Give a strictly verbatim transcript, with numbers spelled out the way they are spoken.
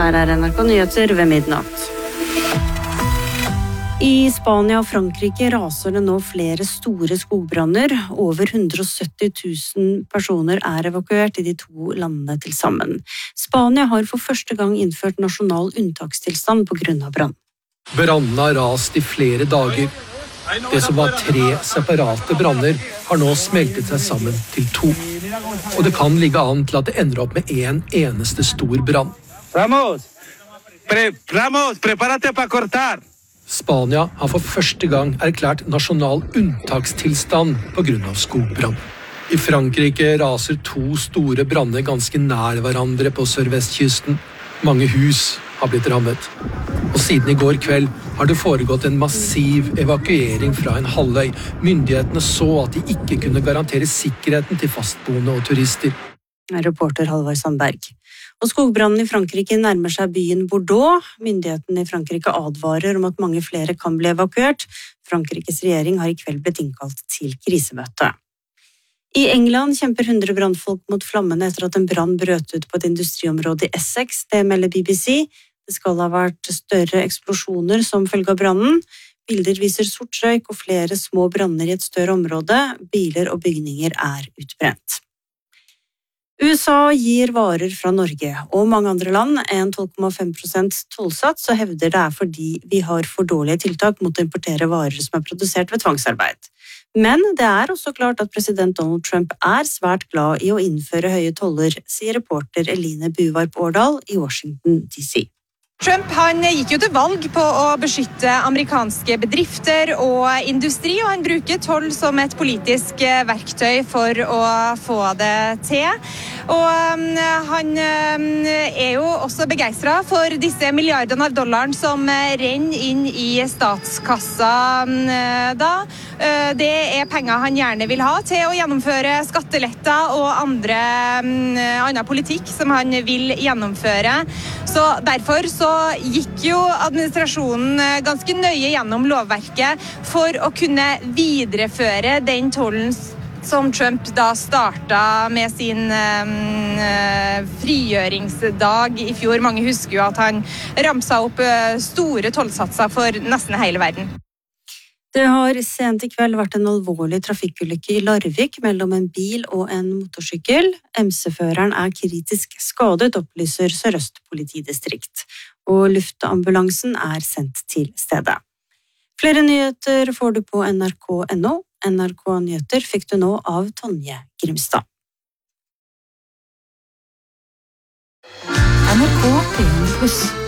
Her er N R K Nyheter ved midnatt. I Spania og Frankrike raser det nå flere store skogbranner. Over hundre og sytti tusen personer er evakuert i de to landene til sammen. Spania har for første gang innført nasjonal unntakstilstand på grunn av brann. Brannene har rast i flere dager. Det som var tre separate branner har nå smeltet seg sammen til to. Og det kan ligge an til at det ender opp med en eneste stor brann. Ramos! Pre Ramos, prepárate para cortar! Spania har for første gang erklært nasjonal unntakstilstand på grunn av skogbrann. I Frankrike raser to store branner ganske nær hverandre på sørvestkysten. Mange hus har blitt rammet. Og siden i går kveld har det foregått en massiv evakuering fra en halvøy. Myndighetene så at de ikke kunne garantere sikkerheten til fastboende og turister. Reporter Halvard Sandberg. Og skogbrannen i Frankrike nærmer seg byen Bordeaux. Myndighetene i Frankrike advarer om at mange flere kan bli evakuert. Frankrikes regjering har i kveld blitt innkalt til krisemøte. I England kjemper hundre brannfolk mot flammene etter at en brann brøt ut på et industriområde i Essex, det melder B B C. Det skal ha vært større eksplosjoner som følge av brannen. Bilder viser sort røyk og flere små branner i et større område. Biler og bygninger er utbrent. U S A gir varer fra Norge og mange andre land en tolv komma fem prosent tollsats og hevder det er fordi vi har for dårlige tiltak mot å importere varer som er produsert ved tvangsarbeid. Men det er også klart at president Donald Trump er svært glad i å innføre høye toller, sier reporter Eline Buvarp Årdal i Washington D C. Trump han gikk jo til valg på å beskytte amerikanske bedrifter og industri, og han bruker toll som et politisk verktøy for å få det til. Og han er jo også begeistret for disse milliardene av dollar som renner inn i statskassa da. Det er penger han gjerne vil ha til å gjennomføre skatteletter og andre annen politikk som han vil gjennomføre. Så derfor så gikk jo administrasjonen ganske nøye gjennom lovverket for å kunne videreføre den tollen som Trump da startet med sin uh, frigjøringsdag i fjor. Mange husker jo at han ramsa opp uh, store tollsatser for nesten hele verden. Det har sent i kveld vært en alvorlig trafikkulykke i Larvik mellom en bil og en motorsykkel. M C-føreren er kritisk skadet, opplyser Sør-Øst politidistrikt. Og luftambulansen er sendt til stedet. Flere nyheter får du på N R K punktum N O. N R K Nyheter fikk du nå av Tonje Grimstad. N R K P pluss.